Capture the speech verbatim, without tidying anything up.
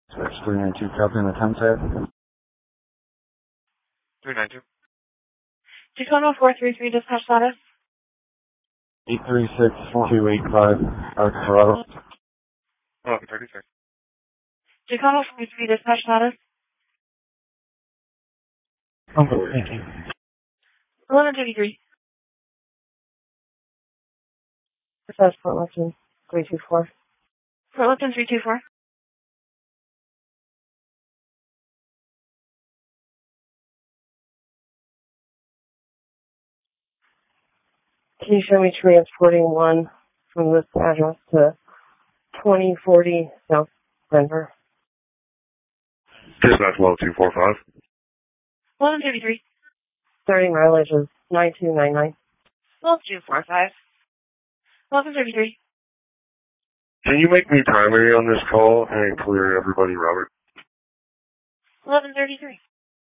That's three nine two, copy on the time tab. three nine two. Tacoma four three three, dispatch status. eight three six, two eight five, Arca Colorado. eleven thirty-six. Tacoma four three, dispatch status. Oh, thank you. eleven thirty-three. Dispatch Port Lipton three two four. Port Lipton three two four. Can you show me transporting one from this address to twenty forty South Denver? Dispatch low two four five. eleven thirty-three. Starting mileage is nine two nine nine. twelve two four five. eleven thirty-three. Can you make me primary on this call and clear everybody, Robert? eleven thirty-three.